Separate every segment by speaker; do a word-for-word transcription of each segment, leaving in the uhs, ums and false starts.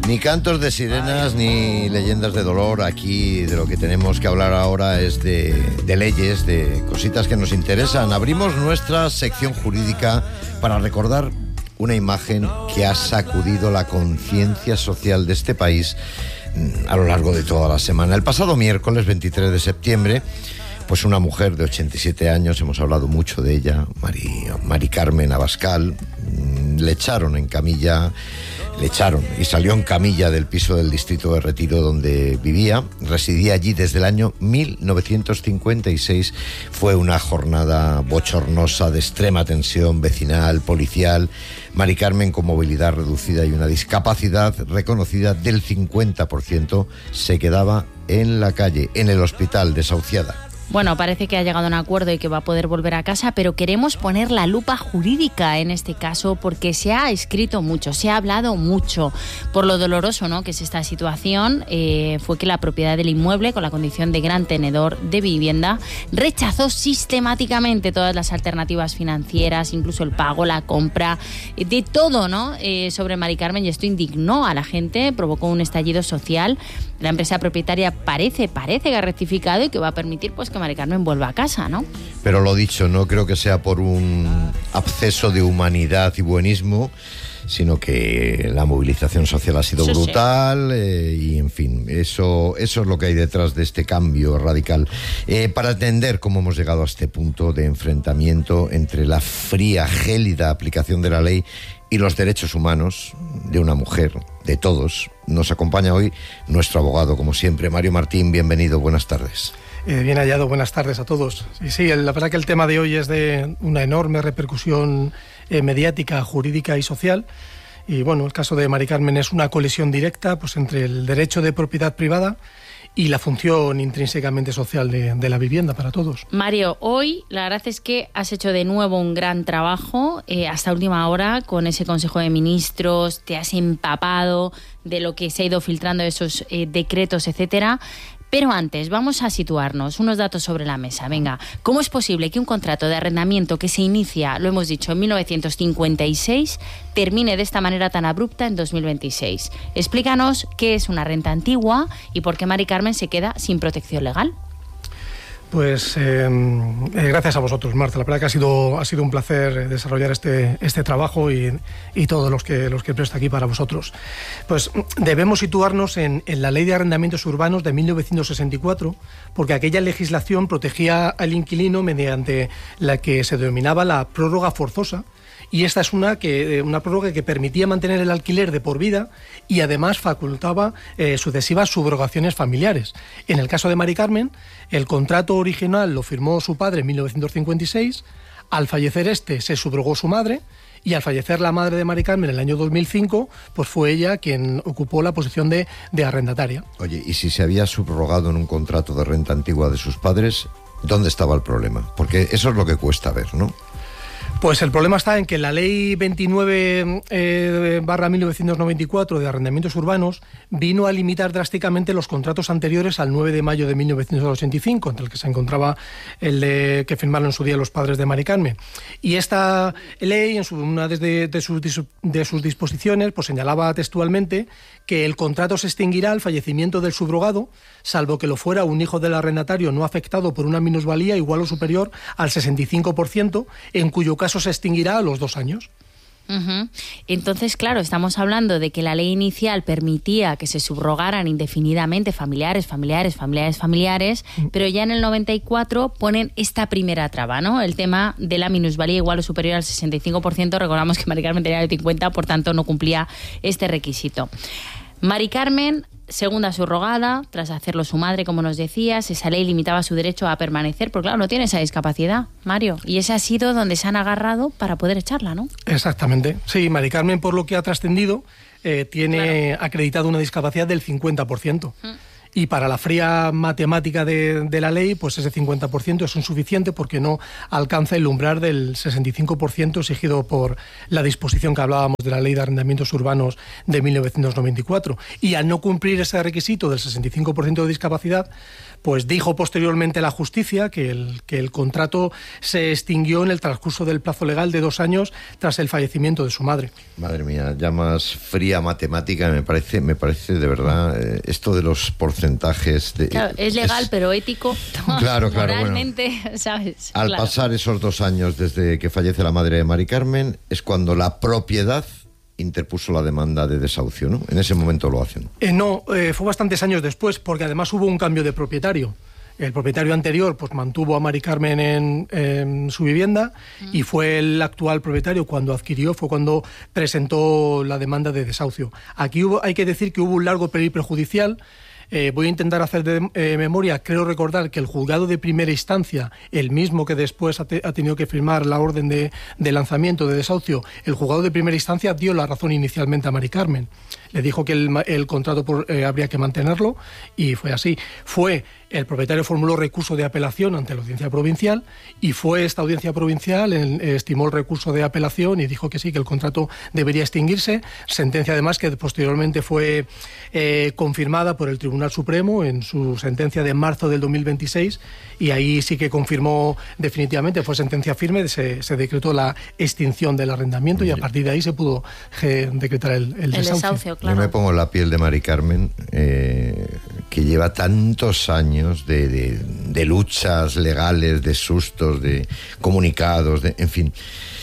Speaker 1: Ni cantos de sirenas ni leyendas de dolor. Aquí de lo que tenemos que hablar ahora es de, de leyes, de cositas que nos interesan. Abrimos nuestra sección jurídica para recordar una imagen que ha sacudido la conciencia social de este país a lo largo de toda la semana. El pasado miércoles veintitrés de septiembre, pues una mujer de ochenta y siete años, hemos hablado mucho de ella, Mari, Mari Carmen Abascal, le echaron en camilla, le echaron y salió en camilla del piso del distrito de Retiro donde vivía. Residía allí desde el año mil novecientos cincuenta y seis. Fue una jornada bochornosa de extrema tensión vecinal, policial. Mari Carmen, con movilidad reducida y una discapacidad reconocida del cincuenta por ciento, se quedaba en la calle, en el hospital, desahuciada.
Speaker 2: Bueno, parece que ha llegado a un acuerdo y que va a poder volver a casa, pero queremos poner la lupa jurídica en este caso porque se ha escrito mucho, se ha hablado mucho por lo doloroso, ¿no?, que es esta situación. Eh, fue que la propiedad del inmueble, con la condición de gran tenedor de vivienda, rechazó sistemáticamente todas las alternativas financieras, incluso el pago, la compra, de todo, ¿no?, eh, sobre Mari Carmen, y esto indignó a la gente, provocó un estallido social. La empresa propietaria parece, parece que ha rectificado y que va a permitir pues que Mari Carmen vuelva a casa, ¿no?
Speaker 1: Pero lo dicho, no creo que sea por un absceso de humanidad y buenismo, sino que la movilización social ha sido sí, brutal sí. Eh, y en fin, eso, eso es lo que hay detrás de este cambio radical. Eh, para entender cómo hemos llegado a este punto de enfrentamiento entre la fría, gélida aplicación de la ley y los derechos humanos de una mujer, de todos, nos acompaña hoy nuestro abogado, como siempre, Mario Martín. Bienvenido, buenas tardes.
Speaker 3: Eh, bien hallado, buenas tardes a todos. Y sí, la verdad que el tema de hoy es de una enorme repercusión eh, mediática, jurídica y social. Y bueno, el caso de Mari Carmen es una colisión directa pues, entre el derecho de propiedad privada y la función intrínsecamente social de, de la vivienda para todos.
Speaker 2: Mario, hoy la verdad es que has hecho de nuevo un gran trabajo eh, hasta última hora con ese Consejo de Ministros, te has empapado de lo que se ha ido filtrando, esos eh, decretos, etcétera. Pero antes, vamos a situarnos, unos datos sobre la mesa. Venga, ¿cómo es posible que un contrato de arrendamiento que se inicia, lo hemos dicho, en mil novecientos cincuenta y seis, termine de esta manera tan abrupta en dos mil veintiséis? Explícanos qué es una renta antigua y por qué Mari Carmen se queda sin protección legal.
Speaker 3: Pues eh, eh, gracias a vosotros, Marta. La verdad que ha sido, ha sido un placer desarrollar este, este trabajo y, y todos los que, los que presto aquí para vosotros. Pues debemos situarnos en, en la Ley de Arrendamientos Urbanos de mil novecientos sesenta y cuatro, porque aquella legislación protegía al inquilino mediante la que se denominaba la prórroga forzosa. Y esta es una, que, una prórroga que permitía mantener el alquiler de por vida y además facultaba eh, sucesivas subrogaciones familiares. En el caso de Mari Carmen, el contrato original lo firmó su padre en mil novecientos cincuenta y seis, al fallecer este se subrogó su madre y al fallecer la madre de Mari Carmen en el año dos mil cinco, pues fue ella quien ocupó la posición de, de arrendataria.
Speaker 1: Oye, ¿y si se había subrogado en un contrato de renta antigua de sus padres, dónde estaba el problema? Porque eso es lo que cuesta ver, ¿no?
Speaker 3: Pues el problema está en que la ley veintinueve barra mil novecientos noventa y cuatro de arrendamientos urbanos vino a limitar drásticamente los contratos anteriores al nueve de mayo de mil novecientos ochenta y cinco, entre el que se encontraba el de, que firmaron en su día los padres de Mari Carmen. Y esta ley, en su, una de, de, sus, de sus disposiciones, pues señalaba textualmente que el contrato se extinguirá al fallecimiento del subrogado, salvo que lo fuera un hijo del arrendatario no afectado por una minusvalía igual o superior al sesenta y cinco por ciento, en cuyo caso se extinguirá a los dos años.
Speaker 2: Uh-huh. Entonces, claro, estamos hablando de que la ley inicial permitía que se subrogaran indefinidamente familiares, familiares, familiares, familiares, uh-huh. pero ya en el noventa y cuatro ponen esta primera traba, ¿no? El tema de la minusvalía igual o superior al sesenta y cinco por ciento. Recordamos que Mari Carmen tenía el cincuenta por ciento, por tanto no cumplía este requisito. Mari Carmen, segunda subrogada, tras hacerlo su madre, como nos decías, esa ley limitaba su derecho a permanecer, porque claro, no tiene esa discapacidad, Mario, y ese ha sido donde se han agarrado para poder echarla, ¿no?
Speaker 3: Exactamente. Sí, Mari Carmen, por lo que ha trascendido, eh, tiene claro. acreditado una discapacidad del cincuenta por ciento. Mm. Y para la fría matemática de, de la ley, pues ese cincuenta por ciento es insuficiente porque no alcanza el umbral del sesenta y cinco por ciento exigido por la disposición que hablábamos de la Ley de Arrendamientos Urbanos de mil novecientos noventa y cuatro. Y al no cumplir ese requisito del sesenta y cinco por ciento de discapacidad, pues dijo posteriormente la justicia que el, que el contrato se extinguió en el transcurso del plazo legal de dos años tras el fallecimiento de su madre.
Speaker 1: Madre mía, ya más fría matemática, me parece, me parece de verdad, eh, esto de los porcentajes de,
Speaker 2: claro, es legal, es, pero ético.
Speaker 1: Claro, claro.
Speaker 2: Realmente, bueno, ¿sabes?
Speaker 1: Al
Speaker 2: claro.
Speaker 1: pasar esos dos años desde que fallece la madre de Mari Carmen, es cuando la propiedad interpuso la demanda de desahucio, ¿no? En ese momento lo hacen.
Speaker 3: Eh, no, eh, fue bastantes años después, porque además hubo un cambio de propietario. El propietario anterior pues mantuvo a Mari Carmen en, en su vivienda mm. y fue el actual propietario cuando adquirió, fue cuando presentó la demanda de desahucio. Aquí hubo, hay que decir que hubo un largo periplo judicial. Eh, voy a intentar hacer de eh, memoria. Creo recordar que el juzgado de primera instancia, el mismo que después ha, te, ha tenido que firmar la orden de, de lanzamiento de desahucio, el juzgado de primera instancia dio la razón inicialmente a Mari Carmen. Le dijo que el, el contrato por, eh, habría que mantenerlo y fue así. Fue el propietario formuló recurso de apelación ante la audiencia provincial y fue esta audiencia provincial, el, estimó el recurso de apelación y dijo que sí, que el contrato debería extinguirse. Sentencia además que posteriormente fue eh, confirmada por el Tribunal Supremo en su sentencia de marzo del dos mil veintiséis y ahí sí que confirmó definitivamente, fue sentencia firme, se, se decretó la extinción del arrendamiento y a partir de ahí se pudo eh, decretar el, el, el desahucio.
Speaker 2: desahucio claro.
Speaker 1: Yo me pongo en la piel de Mari Carmen, eh, que lleva tantos años De, de, de luchas legales, de sustos, de comunicados, de, en fin.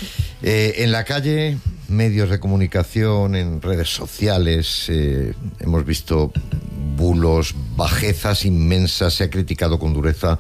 Speaker 1: Eh, en la calle, medios de comunicación, en redes sociales, eh, hemos visto bulos, bajezas inmensas, se ha criticado con dureza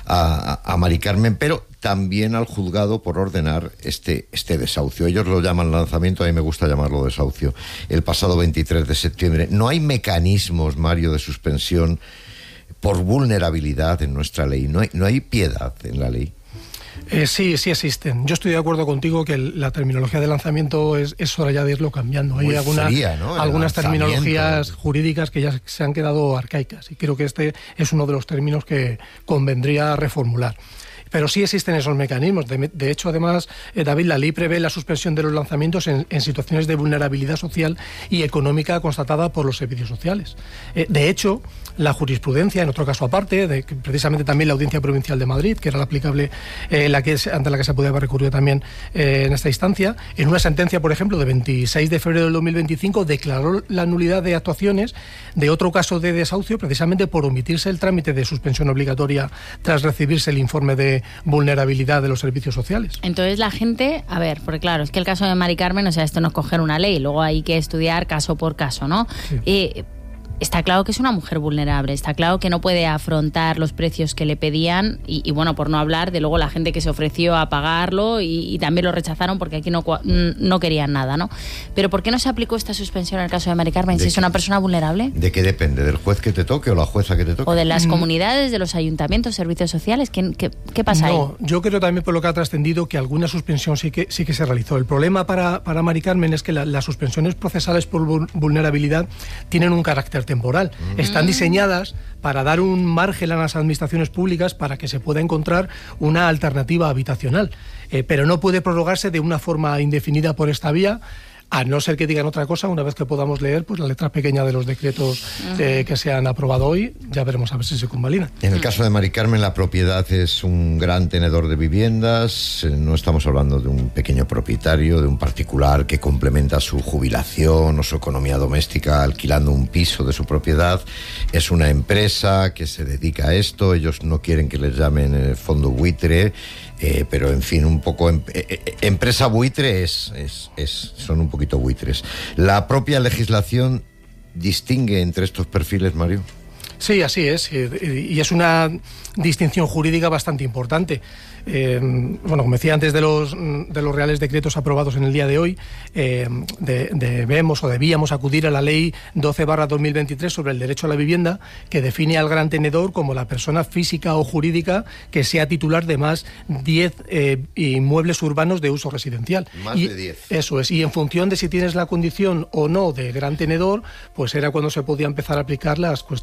Speaker 1: a, a, a Mari Carmen, pero también al juzgado por ordenar este, este desahucio. Ellos lo llaman lanzamiento, a mí me gusta llamarlo desahucio. El pasado veintitrés de septiembre. No hay mecanismos, Mario, de suspensión por vulnerabilidad en nuestra ley. No hay, no hay piedad en la ley.
Speaker 3: Eh, sí, sí existen. Yo estoy de acuerdo contigo que el, la terminología de lanzamiento es, es hora ya de irlo cambiando. Muy hay alguna, fría, ¿no? algunas terminologías jurídicas que ya se han quedado arcaicas y creo que este es uno de los términos que convendría reformular. Pero sí existen esos mecanismos. De, de hecho, además, eh, David, la ley prevé la suspensión de los lanzamientos en, en situaciones de vulnerabilidad social y económica constatada por los servicios sociales. Eh, de hecho, la jurisprudencia, en otro caso aparte, de, precisamente también la Audiencia Provincial de Madrid, que era la aplicable, eh, la que es, ante la que se podía haber recurrido también eh, en esta instancia, en una sentencia, por ejemplo, de veintiséis de febrero del dos mil veinticinco, declaró la nulidad de actuaciones de otro caso de desahucio, precisamente por omitirse el trámite de suspensión obligatoria tras recibirse el informe de vulnerabilidad de los servicios sociales.
Speaker 2: Entonces la gente, a ver, porque claro, es que el caso de Mari Carmen, o sea, esto no es coger una ley, luego hay que estudiar caso por caso, ¿no? Sí. Eh, Está claro que es una mujer vulnerable, está claro que no puede afrontar los precios que le pedían y, y bueno, por no hablar de luego la gente que se ofreció a pagarlo y, y también lo rechazaron porque aquí no, no querían nada, ¿no? Pero ¿por qué no se aplicó esta suspensión en el caso de Mari Carmen? Si es una persona vulnerable.
Speaker 1: ¿De qué depende? ¿Del juez que te toque o la jueza que te toque?
Speaker 2: ¿O de las comunidades, de los ayuntamientos, servicios sociales? ¿Qué, qué, qué pasa
Speaker 3: no,
Speaker 2: ahí?
Speaker 3: Yo creo también por lo que ha trascendido que alguna suspensión sí que, sí que se realizó. El problema para, para Mari Carmen es que la, las suspensiones procesales por vulnerabilidad tienen un carácter temporal. Mm. Están diseñadas para dar un margen a las administraciones públicas para que se pueda encontrar una alternativa habitacional, eh, pero no puede prorrogarse de una forma indefinida por esta vía, a no ser que digan otra cosa. Una vez que podamos leer pues la letra pequeña de los decretos eh, que se han aprobado hoy, ya veremos a ver si se convalida.
Speaker 1: En el caso de Mari Carmen, la propiedad es un gran tenedor de viviendas. No estamos hablando de un pequeño propietario, de un particular que complementa su jubilación o su economía doméstica alquilando un piso de su propiedad. Es una empresa que se dedica a esto. Ellos no quieren que les llamen eh, fondo buitre. Eh, pero en fin, un poco em, eh, eh, empresa buitre es, es, es, son un poquito buitres. ¿La propia legislación distingue entre estos perfiles, Mario?
Speaker 3: Sí, así es, y es una distinción jurídica bastante importante. Eh, bueno, como decía antes de los, de los reales decretos aprobados en el día de hoy, eh, de, debemos o debíamos acudir a la ley doce barra dos mil veintitrés sobre el derecho a la vivienda, que define al gran tenedor como la persona física o jurídica que sea titular de más diez eh, inmuebles urbanos de uso residencial.
Speaker 1: Más
Speaker 3: y,
Speaker 1: de diez.
Speaker 3: Eso es, y en función de si tienes la condición o no de gran tenedor, pues era cuando se podía empezar a aplicar las cuestiones de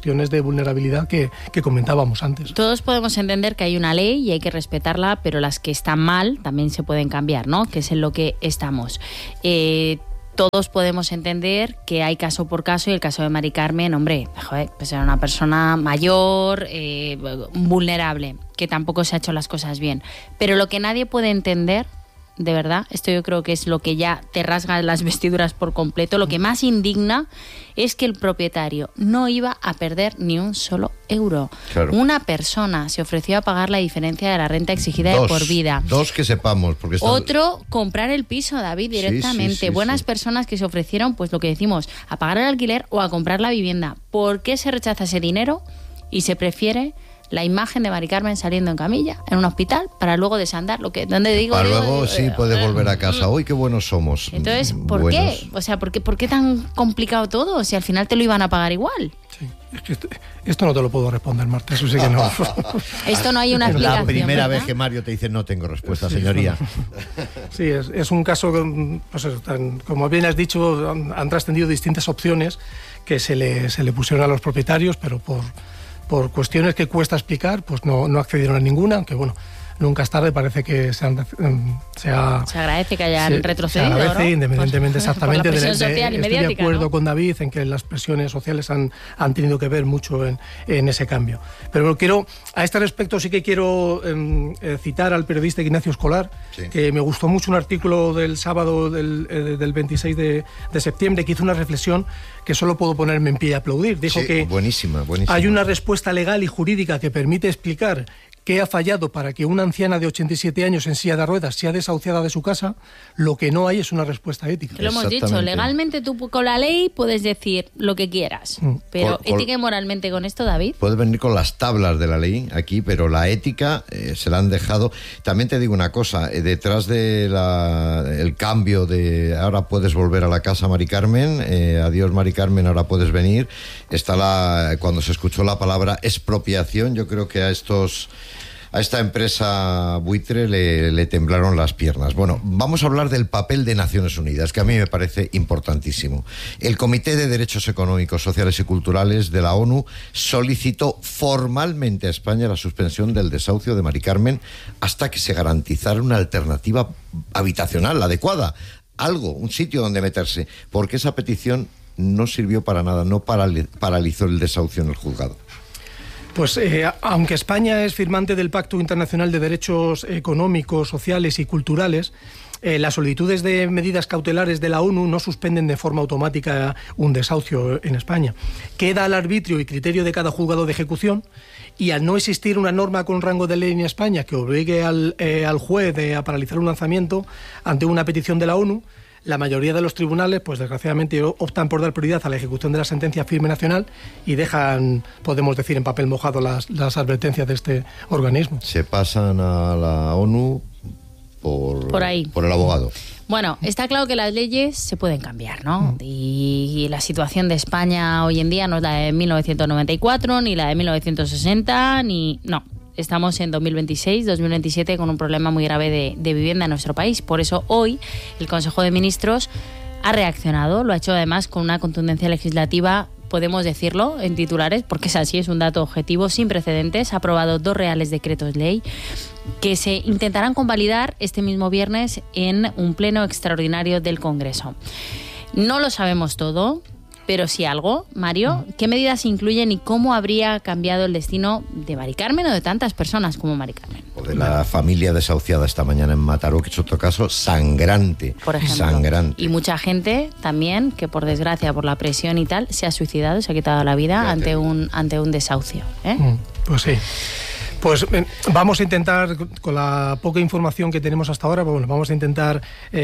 Speaker 3: vulnerabilidad que, que comentábamos antes.
Speaker 2: Todos podemos entender que hay una ley y hay que respetarla, pero las que están mal también se pueden cambiar, ¿no? Que es en lo que estamos. Eh, todos podemos entender que hay caso por caso, y el caso de Mari Carmen, hombre, joder, pues era una persona mayor, eh, vulnerable, que tampoco se ha hecho las cosas bien. Pero lo que nadie puede entender, de verdad, esto yo creo que es lo que ya te rasga las vestiduras por completo, lo que más indigna es que el propietario no iba a perder ni un solo euro.
Speaker 1: Claro.
Speaker 2: Una persona se ofreció a pagar la diferencia de la renta exigida
Speaker 1: dos,
Speaker 2: de por vida.
Speaker 1: Dos que sepamos. Porque está...
Speaker 2: Otro, comprar el piso, David, directamente.
Speaker 1: Sí, sí, sí,
Speaker 2: Buenas
Speaker 1: sí.
Speaker 2: personas que se ofrecieron, pues lo que decimos, a pagar el alquiler o a comprar la vivienda. ¿Por qué se rechaza ese dinero y se prefiere la imagen de Mari Carmen saliendo en camilla en un hospital para luego desandar lo que donde digo
Speaker 1: para
Speaker 2: digo,
Speaker 1: luego
Speaker 2: digo,
Speaker 1: sí
Speaker 2: eh,
Speaker 1: puede
Speaker 2: eh,
Speaker 1: volver a casa? Uy, qué buenos somos.
Speaker 2: Entonces, ¿por
Speaker 1: buenos.
Speaker 2: qué? O sea, ¿por qué, ¿por qué tan complicado todo? Si al final te lo iban a pagar igual.
Speaker 3: Sí, es que esto, esto no te lo puedo responder, Marta, eso sí que no.
Speaker 2: Esto no hay una explicación.
Speaker 1: La primera
Speaker 2: ¿verdad?
Speaker 1: vez que Mario te dice no tengo respuesta,
Speaker 3: Sí,
Speaker 1: señoría.
Speaker 3: Sí, es, es un caso, pues eso, tan, como bien has dicho, han, han trascendido distintas opciones que se le, se le pusieron a los propietarios, pero por, por cuestiones que cuesta explicar, pues no, no accedieron a ninguna, aunque bueno, nunca es tarde, parece que se, han, se ha...
Speaker 2: Se agradece que hayan
Speaker 3: se,
Speaker 2: retrocedido,
Speaker 3: se agradece,
Speaker 2: ¿no?
Speaker 3: independientemente
Speaker 2: Por,
Speaker 3: exactamente
Speaker 2: por la
Speaker 3: de,
Speaker 2: presión
Speaker 3: de,
Speaker 2: social y
Speaker 3: estoy
Speaker 2: mediática,
Speaker 3: de acuerdo
Speaker 2: ¿no?
Speaker 3: con David en que las presiones sociales han, han tenido que ver mucho en, en ese cambio. Pero quiero, a este respecto sí que quiero eh, citar al periodista Ignacio Escolar, sí. que me gustó mucho un artículo del sábado del, eh, del veintiséis de septiembre que hizo una reflexión que solo puedo ponerme en pie y aplaudir. Dijo
Speaker 1: sí,
Speaker 3: que
Speaker 1: buenísima, buenísima.
Speaker 3: hay una respuesta legal y jurídica que permite explicar qué ha fallado para que una anciana de ochenta y siete años en silla de ruedas sea desahuciada de su casa. Lo que no hay es una respuesta ética.
Speaker 2: Lo hemos dicho, legalmente tú con la ley puedes decir lo que quieras, mm. pero con, ética y moralmente con esto, David.
Speaker 1: Puedes venir con las tablas de la ley aquí, pero la ética eh, se la han dejado. También te digo una cosa, eh, detrás del de cambio de ahora puedes volver a la casa, Mari Carmen, eh, adiós Mari Carmen, ahora puedes venir, está la cuando se escuchó la palabra expropiación, yo creo que a estos... A esta empresa buitre le, le temblaron las piernas. Bueno, vamos a hablar del papel de Naciones Unidas, que a mí me parece importantísimo. El Comité de Derechos Económicos, Sociales y Culturales de la ONU solicitó formalmente a España la suspensión del desahucio de Mari Carmen hasta que se garantizara una alternativa habitacional adecuada. Algo, un sitio donde meterse, porque esa petición no sirvió para nada, no paralizó el desahucio en el juzgado.
Speaker 3: Pues eh, aunque España es firmante del Pacto Internacional de Derechos Económicos, Sociales y Culturales, eh, las solicitudes de medidas cautelares de la ONU no suspenden de forma automática un desahucio en España. Queda al arbitrio y criterio de cada juzgado de ejecución, y al no existir una norma con rango de ley en España que obligue al, eh, al juez eh, a paralizar un lanzamiento ante una petición de la ONU, la mayoría de los tribunales, pues desgraciadamente, optan por dar prioridad a la ejecución de la sentencia firme nacional y dejan, podemos decir, en papel mojado las, las advertencias de este organismo.
Speaker 1: Se pasan a la ONU por,
Speaker 2: por, ahí.
Speaker 1: por el abogado.
Speaker 2: Bueno, está claro que las leyes se pueden cambiar, ¿no? Mm. Y, y la situación de España hoy en día no es la de mil novecientos noventa y cuatro, ni la de mil novecientos sesenta, ni... no. Estamos en dos mil veintiséis, dos mil veintisiete con un problema muy grave de, de vivienda en nuestro país. Por eso hoy el Consejo de Ministros ha reaccionado, lo ha hecho además con una contundencia legislativa, podemos decirlo en titulares, porque es así, es un dato objetivo, sin precedentes. Ha aprobado dos reales decretos ley que se intentarán convalidar este mismo viernes en un pleno extraordinario del Congreso. No lo sabemos todo, pero sí algo. Mario, ¿qué medidas incluyen y cómo habría cambiado el destino de Mari Carmen o de tantas personas como Mari Carmen?
Speaker 1: O de la familia desahuciada esta mañana en Mataró, que es otro caso sangrante.
Speaker 2: Por ejemplo.
Speaker 1: Sangrante.
Speaker 2: Y mucha gente también que por desgracia, por la presión y tal, se ha suicidado, se ha quitado la vida ante un, ante un desahucio. ¿eh?
Speaker 3: Pues sí. Pues eh, vamos a intentar, con la poca información que tenemos hasta ahora, bueno, vamos a intentar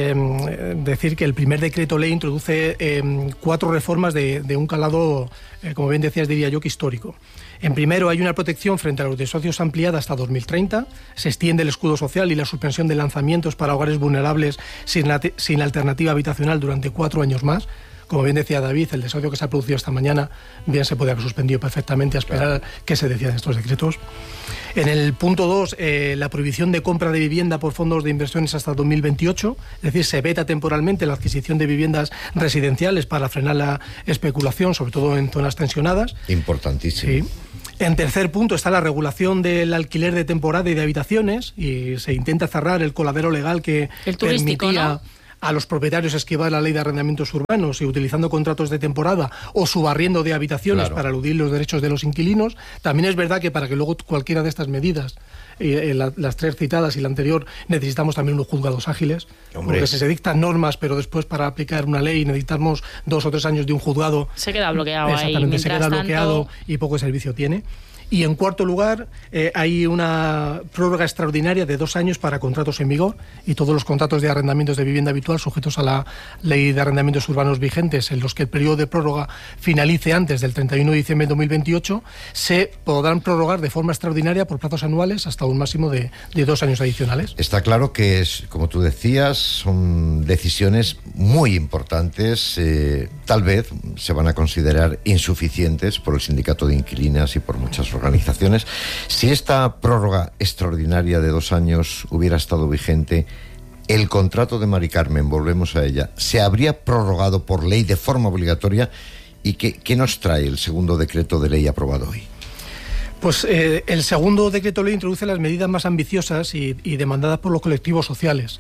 Speaker 3: eh, decir que el primer decreto ley introduce eh, cuatro reformas de, de un calado, eh, como bien decías, diría yo, que histórico. En primero, hay una protección frente a los desahucios ampliada hasta dos mil treinta, se extiende el escudo social y la suspensión de lanzamientos para hogares vulnerables sin, sin alternativa habitacional durante cuatro años más. como bien decía David, el desahucio que se ha producido esta mañana bien se puede haber suspendido perfectamente a esperar claro. qué se decían estos decretos. En el punto dos, eh, la prohibición de compra de vivienda por fondos de inversiones hasta dos mil veintiocho, es decir, se veta temporalmente la adquisición de viviendas residenciales para frenar la especulación, sobre todo en zonas tensionadas.
Speaker 1: Importantísimo.
Speaker 3: Sí. En tercer punto está la regulación del alquiler de temporada y de habitaciones, y se intenta cerrar el coladero legal que
Speaker 2: el turístico,
Speaker 3: permitía...
Speaker 2: ¿no?
Speaker 3: a los propietarios esquivar la ley de arrendamientos urbanos y utilizando contratos de temporada o subarriendo de habitaciones claro. para eludir los derechos de los inquilinos. También es verdad que para que luego cualquiera de estas medidas, eh, la, las tres citadas y la anterior, necesitamos también unos juzgados ágiles. Hombre. Porque si se dictan normas, pero después para aplicar una ley necesitamos dos o tres años de un juzgado.
Speaker 2: Se queda bloqueado ahí.
Speaker 3: Exactamente, se queda
Speaker 2: tanto...
Speaker 3: bloqueado y poco servicio tiene. Y en cuarto lugar, eh, hay una prórroga extraordinaria de dos años para contratos en vigor, y todos los contratos de arrendamientos de vivienda habitual sujetos a la ley de arrendamientos urbanos vigentes, en los que el periodo de prórroga finalice antes del treinta y uno de diciembre de dos mil veintiocho, se podrán prorrogar de forma extraordinaria por plazos anuales hasta un máximo de, de dos años adicionales.
Speaker 1: Está claro que, es, como tú decías, son decisiones muy importantes, eh, tal vez se van a considerar insuficientes por el sindicato de inquilinas y por muchas organizaciones. Si esta prórroga extraordinaria de dos años hubiera estado vigente, el contrato de Mari Carmen, volvemos a ella, se habría prorrogado por ley de forma obligatoria. ¿Y qué, qué nos trae el segundo decreto de ley aprobado hoy?
Speaker 3: Pues eh, el segundo decreto ley introduce las medidas más ambiciosas y, y demandadas por los colectivos sociales,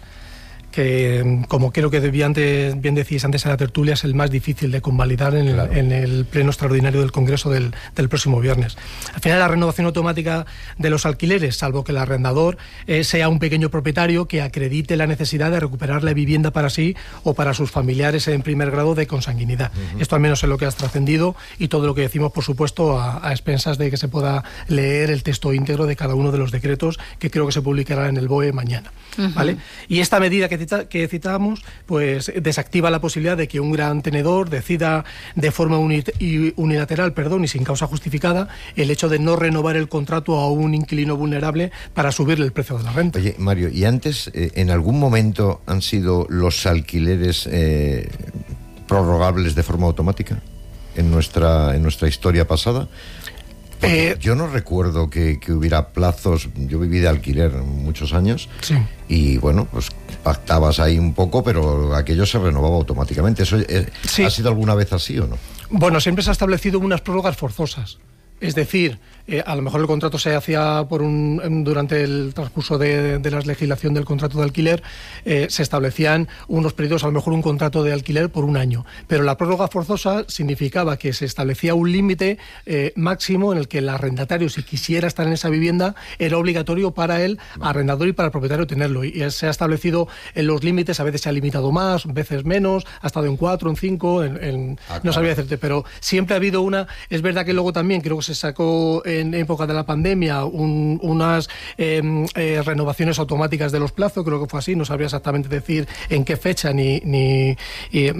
Speaker 3: que, como creo que bien, de, bien decís antes en la tertulia, es el más difícil de convalidar en, claro. el, en el pleno extraordinario del Congreso del, del próximo viernes. Al final, la renovación automática de los alquileres, salvo que el arrendador eh, sea un pequeño propietario que acredite la necesidad de recuperar la vivienda para sí o para sus familiares en primer grado de consanguinidad. Uh-huh. Esto al menos es lo que ha trascendido, y todo lo que decimos, por supuesto, a, a expensas de que se pueda leer el texto íntegro de cada uno de los decretos, que creo que se publicará en el B O E mañana. Uh-huh. ¿Vale? Y esta medida que que citábamos, pues desactiva la posibilidad de que un gran tenedor decida de forma unilateral, perdón, y sin causa justificada, el hecho de no renovar el contrato a un inquilino vulnerable para subirle el precio de la renta.
Speaker 1: Oye, Mario, ¿y antes eh, en algún momento han sido los alquileres eh, prorrogables de forma automática en nuestra en nuestra historia pasada? Eh, yo no recuerdo que, que hubiera plazos. Yo viví de alquiler muchos años, sí. Y bueno, pues pactabas ahí un poco, pero aquello se renovaba automáticamente. ¿Eso eh, sí. ha sido alguna vez así o no?
Speaker 3: Bueno, siempre se ha establecido unas prórrogas forzosas. Es decir, eh, a lo mejor el contrato se hacía por un, durante el transcurso de, de la legislación del contrato de alquiler, eh, se establecían unos periodos, a lo mejor un contrato de alquiler por un año. Pero la prórroga forzosa significaba que se establecía un límite eh, máximo en el que el arrendatario, si quisiera estar en esa vivienda, era obligatorio para el arrendador y para el propietario tenerlo. Y se ha establecido en los límites, a veces se ha limitado más, a veces menos, ha estado en cuatro, en cinco, en, en, ah, claro. no sabría decirte, pero siempre ha habido una. Es verdad que luego también creo que se Se sacó en época de la pandemia un, unas eh, eh, renovaciones automáticas de los plazos, creo que fue así, no sabría exactamente decir en qué fecha ni, ni, y,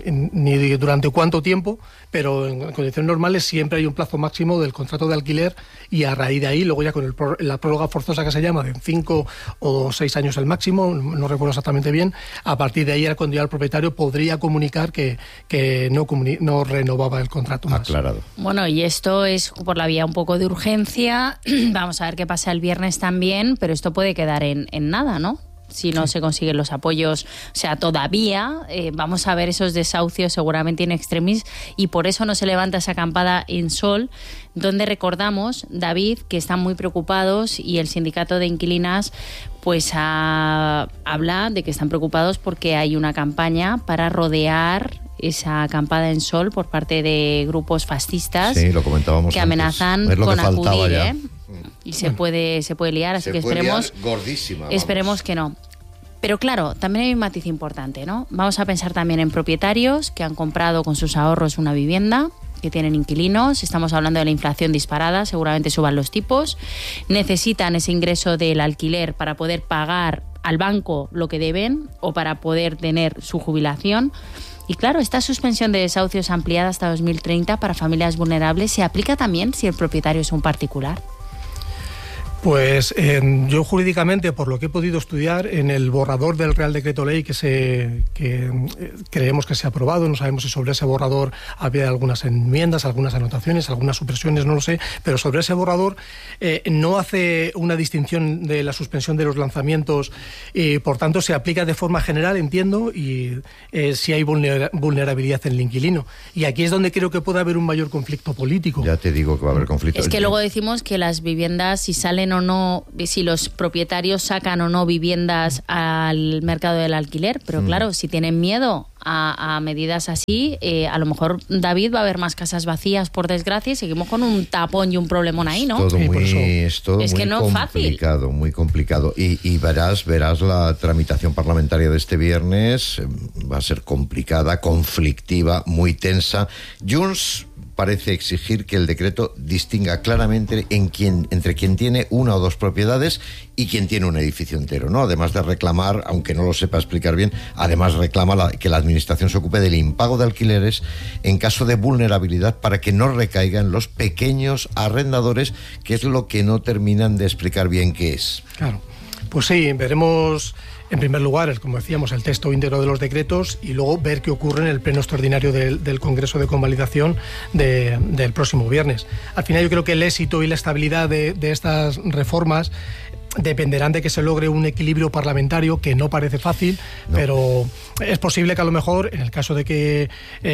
Speaker 3: ni durante cuánto tiempo, pero en condiciones normales siempre hay un plazo máximo del contrato de alquiler, y a raíz de ahí, luego ya con el, la prórroga forzosa que se llama, de cinco o seis años el máximo, no recuerdo exactamente bien, a partir de ahí era cuando ya el propietario podría comunicar que, que no, comuni- no renovaba el contrato más.
Speaker 1: Aclarado.
Speaker 2: Bueno, y esto es por la vía un poco de urgencia. Vamos a ver qué pasa el viernes también, pero esto puede quedar en, en nada, ¿no? Si no sí. se consiguen los apoyos. O sea, todavía eh, vamos a ver esos desahucios seguramente in extremis, y por eso no se levanta esa acampada en Sol, donde recordamos, David, que están muy preocupados, y el sindicato de inquilinas pues a, habla de que están preocupados porque hay una campaña para rodear esa acampada en Sol por parte de grupos fascistas,
Speaker 1: sí, lo comentábamos
Speaker 2: que
Speaker 1: antes.
Speaker 2: Amenazan
Speaker 1: es lo
Speaker 2: con
Speaker 1: que faltaba
Speaker 2: acudir,
Speaker 1: ya.
Speaker 2: ¿eh? Y se puede se puede liar, así
Speaker 1: se
Speaker 2: que
Speaker 1: puede
Speaker 2: esperemos
Speaker 1: liar gordísima, vamos.
Speaker 2: Esperemos que no. Pero claro, también hay un matiz importante, ¿no? Vamos a pensar también en propietarios que han comprado con sus ahorros una vivienda, que tienen inquilinos. Estamos hablando de la inflación disparada, seguramente suban los tipos, necesitan ese ingreso del alquiler para poder pagar al banco lo que deben o para poder tener su jubilación. Y claro, esta suspensión de desahucios ampliada hasta dos mil treinta para familias vulnerables se aplica también si el propietario es un particular.
Speaker 3: Pues eh, yo jurídicamente, por lo que he podido estudiar, en el borrador del Real Decreto Ley que, se, que eh, creemos que se ha aprobado, no sabemos si sobre ese borrador había algunas enmiendas, algunas anotaciones, algunas supresiones, no lo sé, pero sobre ese borrador eh, no hace una distinción de la suspensión de los lanzamientos y por tanto se aplica de forma general, entiendo, y eh, si hay vulnera- vulnerabilidad en el inquilino. Y aquí es donde creo que puede haber un mayor conflicto político.
Speaker 1: Ya te digo que va a haber conflicto.
Speaker 2: Es que luego decimos que las viviendas, si salen o no, si los propietarios sacan o no viviendas al mercado del alquiler, pero claro, si tienen miedo a, a medidas así, eh, a lo mejor, David, va a haber más casas vacías, por desgracia, y seguimos con un tapón y un problemón ahí, ¿no?
Speaker 1: Es todo
Speaker 3: Sí,
Speaker 1: muy,
Speaker 3: por eso.
Speaker 1: es todo
Speaker 2: Es
Speaker 1: muy
Speaker 2: que no es fácil.
Speaker 1: complicado, muy complicado. Y, y verás, verás la tramitación parlamentaria de este viernes, eh, va a ser complicada, conflictiva, muy tensa. Junts parece exigir que el decreto distinga claramente en quién, entre quien tiene una o dos propiedades y quien tiene un edificio entero, ¿no? Además de reclamar, aunque no lo sepa explicar bien, además reclama la, que la administración se ocupe del impago de alquileres en caso de vulnerabilidad para que no recaigan los pequeños arrendadores, que es lo que no terminan de explicar bien qué es.
Speaker 3: Claro. Pues sí, veremos en primer lugar, el, como decíamos, el texto íntegro de los decretos y luego ver qué ocurre en el pleno extraordinario del, del Congreso de Convalidación de, del próximo viernes. Al final yo creo que el éxito y la estabilidad de, de estas reformas dependerán de que se logre un equilibrio parlamentario, que no parece fácil, no. Pero es posible que a lo mejor, en el caso de que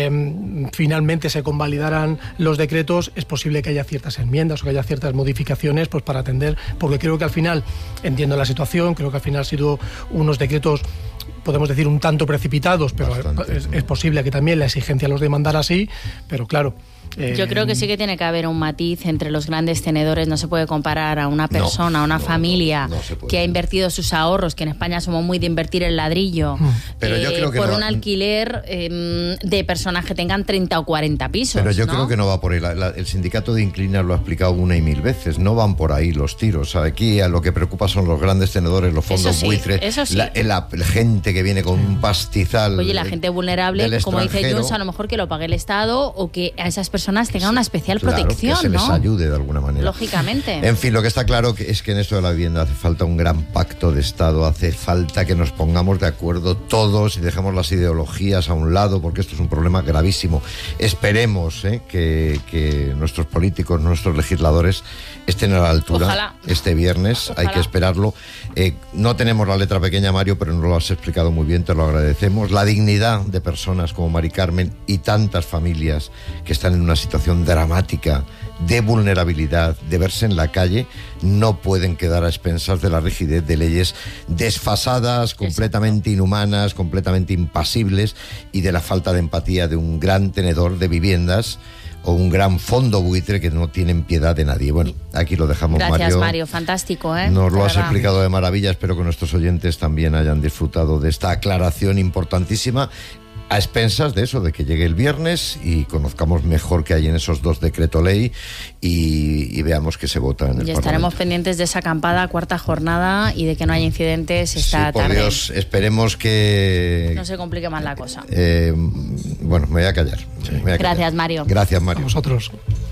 Speaker 3: eh, finalmente se convalidaran los decretos, es posible que haya ciertas enmiendas o que haya ciertas modificaciones pues para atender, porque creo que al final, entiendo la situación, creo que al final han sido unos decretos, podemos decir, un tanto precipitados, pero Bastante, es, es posible que también la exigencia los demandara así, pero claro.
Speaker 2: Eh, Yo creo que sí que tiene que haber un matiz entre los grandes tenedores. No se puede comparar a una persona, no, a una no, familia no, no que ha invertido sus ahorros, que en España somos muy de invertir el ladrillo,
Speaker 1: pero
Speaker 2: eh,
Speaker 1: yo creo que
Speaker 2: por
Speaker 1: no,
Speaker 2: un alquiler eh, de personas que tengan treinta o cuarenta pisos.
Speaker 1: Pero yo
Speaker 2: ¿no?
Speaker 1: creo que no va por ahí. La, la, el sindicato de inquilinos lo ha explicado una y mil veces. No van por ahí los tiros. Aquí a lo que preocupa son los grandes tenedores, los fondos
Speaker 2: sí,
Speaker 1: buitres,
Speaker 2: eso sí.
Speaker 1: la, la, la gente que viene con un pastizal.
Speaker 2: Oye, la gente vulnerable, como dice Junts, a lo mejor que lo pague el Estado o que a esas personas tengan una especial
Speaker 1: Claro,
Speaker 2: protección,
Speaker 1: que se les
Speaker 2: ¿no?
Speaker 1: ayude de alguna manera.
Speaker 2: Lógicamente.
Speaker 1: En fin, lo que está claro es que en esto de la vivienda hace falta un gran pacto de Estado, hace falta que nos pongamos de acuerdo todos y dejemos las ideologías a un lado, porque esto es un problema gravísimo. Esperemos ¿eh? que, que nuestros políticos, nuestros legisladores estén a la altura.
Speaker 2: Ojalá.
Speaker 1: Este viernes.
Speaker 2: Ojalá.
Speaker 1: Hay que esperarlo. Eh, no tenemos la letra pequeña, Mario, pero nos lo has explicado muy bien, te lo agradecemos. La dignidad de personas como Mari Carmen y tantas familias que están en una situación dramática, de vulnerabilidad, de verse en la calle, no pueden quedar a expensas de la rigidez de leyes desfasadas, completamente inhumanas, completamente impasibles, y de la falta de empatía de un gran tenedor de viviendas o un gran fondo buitre que no tienen piedad de nadie. Bueno, aquí lo dejamos,
Speaker 2: Gracias,
Speaker 1: Mario.
Speaker 2: Mario, fantástico, ¿eh?
Speaker 1: Nos lo
Speaker 2: de
Speaker 1: has
Speaker 2: verdad.
Speaker 1: explicado de maravilla. Espero que nuestros oyentes también hayan disfrutado de esta aclaración importantísima, a expensas de eso, de que llegue el viernes y conozcamos mejor qué hay en esos dos decretos ley y, y veamos que se vota en el
Speaker 2: Y estaremos
Speaker 1: Parlamento.
Speaker 2: pendientes de esa acampada, cuarta jornada, y de que no haya incidentes esta
Speaker 1: sí, por
Speaker 2: tarde.
Speaker 1: Dios, esperemos que...
Speaker 2: No se complique más la cosa.
Speaker 1: Eh, bueno, me voy a callar. Sí. Me voy a
Speaker 2: Gracias,
Speaker 1: callar.
Speaker 2: Mario.
Speaker 1: Gracias, Mario.
Speaker 3: A vosotros.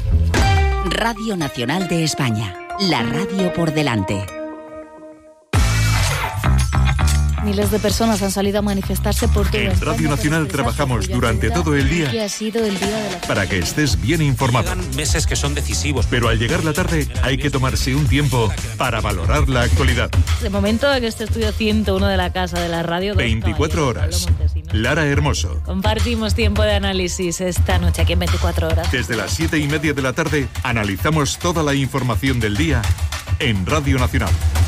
Speaker 4: Radio Nacional de España, la radio por delante.
Speaker 5: Miles de personas han salido a manifestarse por toda
Speaker 6: En
Speaker 5: España
Speaker 6: Radio Nacional
Speaker 5: para expresar
Speaker 6: trabajamos
Speaker 5: su
Speaker 6: durante
Speaker 5: solidaridad
Speaker 6: todo el día
Speaker 5: que ha sido el día de la...
Speaker 6: para que estés bien informado.
Speaker 7: Llegan meses que son decisivos.
Speaker 6: Pero al llegar la tarde hay que tomarse un tiempo para valorar la actualidad.
Speaker 5: De momento en este estudio ciento uno de la Casa de la Radio, dos
Speaker 6: veinticuatro
Speaker 5: caballeros,
Speaker 6: horas.
Speaker 5: Pablo Montesinos.
Speaker 6: Lara Hermoso.
Speaker 5: Compartimos tiempo de análisis esta noche aquí en veinticuatro horas.
Speaker 6: Desde las siete y media de la tarde analizamos toda la información del día en Radio Nacional.